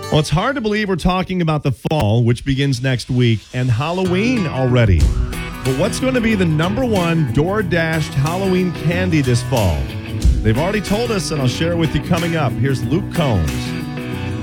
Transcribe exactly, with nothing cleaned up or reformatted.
Well, it's hard to believe we're talking about the fall, which begins next week, and Halloween already. But what's going to be the number one door-dashed Halloween candy this fall? They've already told us, and I'll share it with you coming up. Here's Luke Combs.